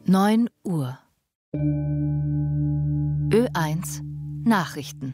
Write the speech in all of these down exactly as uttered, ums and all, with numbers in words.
neun Uhr. Ö eins Nachrichten.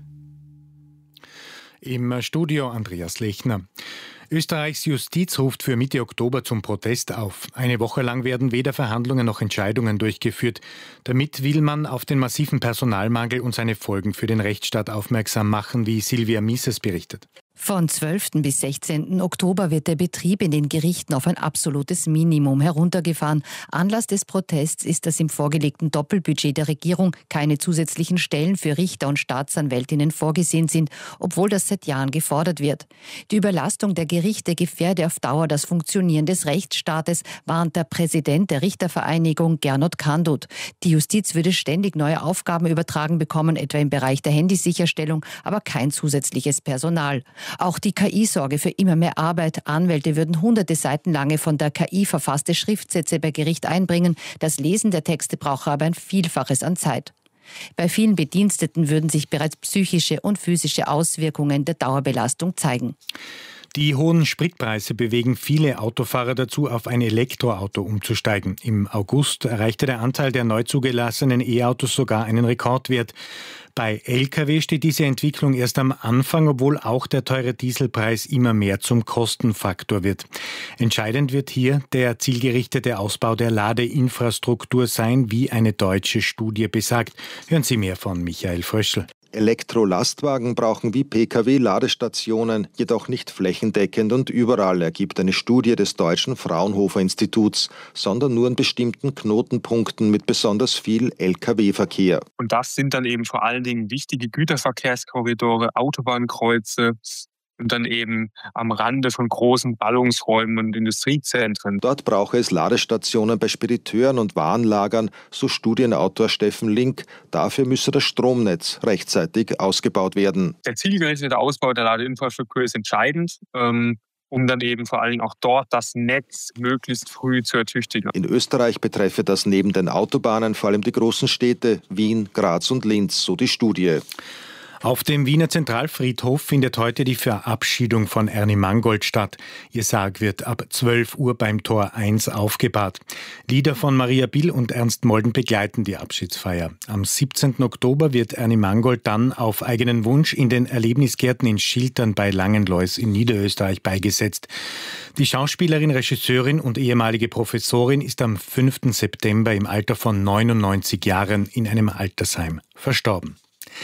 Im Studio Andreas Lechner. Österreichs Justiz ruft für Mitte Oktober zum Protest auf. Eine Woche lang werden weder Verhandlungen noch Entscheidungen durchgeführt. Damit will man auf den massiven Personalmangel und seine Folgen für den Rechtsstaat aufmerksam machen, wie Silvia Mises berichtet. Von zwölften bis sechzehnten Oktober wird der Betrieb in den Gerichten auf ein absolutes Minimum heruntergefahren. Anlass des Protests ist, dass im vorgelegten Doppelbudget der Regierung keine zusätzlichen Stellen für Richter und Staatsanwältinnen vorgesehen sind, obwohl das seit Jahren gefordert wird. Die Überlastung der Gerichte gefährde auf Dauer das Funktionieren des Rechtsstaates, warnt der Präsident der Richtervereinigung Gernot Kandut. Die Justiz würde ständig neue Aufgaben übertragen bekommen, etwa im Bereich der Handysicherstellung, aber kein zusätzliches Personal. Auch die K I sorge für immer mehr Arbeit. Anwälte würden hunderte Seiten lange von der K I verfasste Schriftsätze bei Gericht einbringen. Das Lesen der Texte brauche aber ein Vielfaches an Zeit. Bei vielen Bediensteten würden sich bereits psychische und physische Auswirkungen der Dauerbelastung zeigen. Die hohen Spritpreise bewegen viele Autofahrer dazu, auf ein Elektroauto umzusteigen. Im August erreichte der Anteil der neu zugelassenen E-Autos sogar einen Rekordwert. Bei L K W steht diese Entwicklung erst am Anfang, obwohl auch der teure Dieselpreis immer mehr zum Kostenfaktor wird. Entscheidend wird hier der zielgerichtete Ausbau der Ladeinfrastruktur sein, wie eine deutsche Studie besagt. Hören Sie mehr von Michael Fröschl. Elektrolastwagen brauchen wie P K W Ladestationen, jedoch nicht flächendeckend und überall, ergibt eine Studie des deutschen Fraunhofer Instituts, sondern nur an bestimmten Knotenpunkten mit besonders viel L K W-Verkehr. Und das sind dann eben vor allen Dingen wichtige Güterverkehrskorridore, Autobahnkreuze, und dann eben am Rande von großen Ballungsräumen und Industriezentren. Dort brauche es Ladestationen bei Spediteuren und Warenlagern, so Studienautor Steffen Link. Dafür müsse das Stromnetz rechtzeitig ausgebaut werden. Der zielgerichtete Ausbau der Ladeinfrastruktur ist entscheidend, ähm, um dann eben vor allen Dingen auch dort das Netz möglichst früh zu ertüchtigen. In Österreich betreffe das neben den Autobahnen vor allem die großen Städte Wien, Graz und Linz, so die Studie. Auf dem Wiener Zentralfriedhof findet heute die Verabschiedung von Ernie Mangold statt. Ihr Sarg wird ab zwölf Uhr beim Tor eins aufgebahrt. Lieder von Maria Bill und Ernst Molden begleiten die Abschiedsfeier. Am siebzehnten Oktober wird Ernie Mangold dann auf eigenen Wunsch in den Erlebnisgärten in Schiltern bei Langenlois in Niederösterreich beigesetzt. Die Schauspielerin, Regisseurin und ehemalige Professorin ist am fünften September im Alter von neunundneunzig Jahren in einem Altersheim verstorben.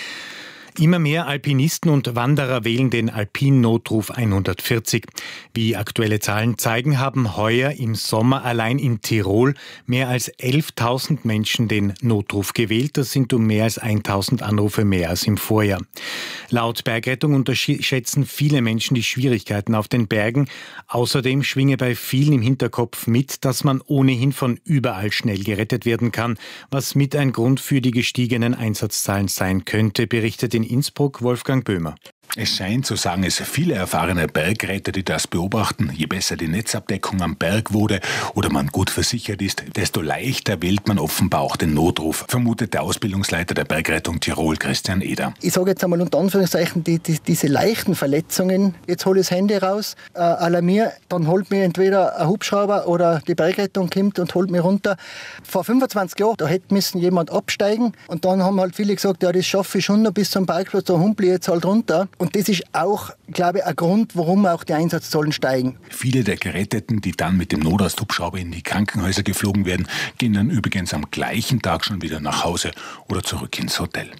Immer mehr Alpinisten und Wanderer wählen den Alpin-Notruf hundertvierzig. Wie aktuelle Zahlen zeigen, haben heuer im Sommer allein in Tirol mehr als elftausend Menschen den Notruf gewählt. Das sind um mehr als eintausend Anrufe mehr als im Vorjahr. Laut Bergrettung unterschätzen viele Menschen die Schwierigkeiten auf den Bergen. Außerdem schwinge bei vielen im Hinterkopf mit, dass man ohnehin von überall schnell gerettet werden kann, was mit ein Grund für die gestiegenen Einsatzzahlen sein könnte, berichtet in Innsbruck Wolfgang Böhmer. Es scheint, so sagen es viele erfahrene Bergretter, die das beobachten, je besser die Netzabdeckung am Berg wurde oder man gut versichert ist, desto leichter wählt man offenbar auch den Notruf, vermutet der Ausbildungsleiter der Bergrettung Tirol, Christian Eder. Ich sage jetzt einmal unter Anführungszeichen, die, die, diese leichten Verletzungen, jetzt hole ich das Handy raus, äh, alarmiere, dann holt mir entweder ein Hubschrauber oder die Bergrettung kommt und holt mich runter. Vor fünfundzwanzig Jahren, da hätte müssen jemand absteigen und dann haben halt viele gesagt, ja, das schaffe ich schon noch bis zum Parkplatz, da humpel ich jetzt halt runter. Und das ist auch, glaube ich, ein Grund, warum auch die Einsatzzahlen steigen. Viele der Geretteten, die dann mit dem Notarzthubschrauber in die Krankenhäuser geflogen werden, gehen dann übrigens am gleichen Tag schon wieder nach Hause oder zurück ins Hotel.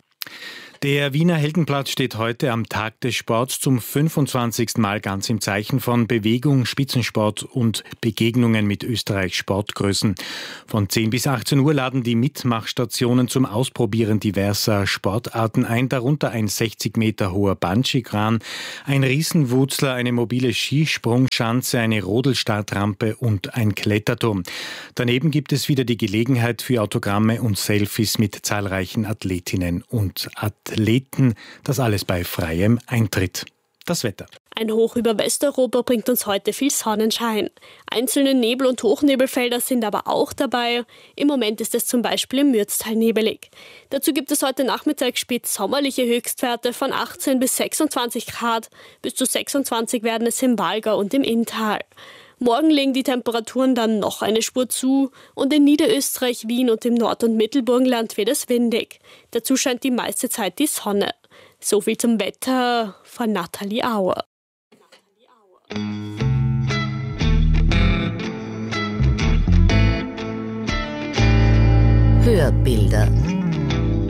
Der Wiener Heldenplatz steht heute am Tag des Sports zum fünfundzwanzigsten Mal ganz im Zeichen von Bewegung, Spitzensport und Begegnungen mit Österreichs Sportgrößen. Von zehn bis achtzehn Uhr laden die Mitmachstationen zum Ausprobieren diverser Sportarten ein, darunter ein sechzig Meter hoher Bungee-Kran, ein Riesenwurzler, eine mobile Skisprungschanze, eine Rodelstartrampe und ein Kletterturm. Daneben gibt es wieder die Gelegenheit für Autogramme und Selfies mit zahlreichen Athletinnen und Athleten. Athleten, das alles bei freiem Eintritt. Das Wetter. Ein Hoch über Westeuropa bringt uns heute viel Sonnenschein. Einzelne Nebel- und Hochnebelfelder sind aber auch dabei. Im Moment ist es zum Beispiel im Mürztal nebelig. Dazu gibt es heute Nachmittag spitz sommerliche Höchstwerte von achtzehn bis sechsundzwanzig Grad. Bis zu sechsundzwanzig werden es im Walgau und im Inntal. Morgen legen die Temperaturen dann noch eine Spur zu und in Niederösterreich, Wien und im Nord- und Mittelburgenland wird es windig. Dazu scheint die meiste Zeit die Sonne. So viel zum Wetter von Nathalie Auer. Hörbilder.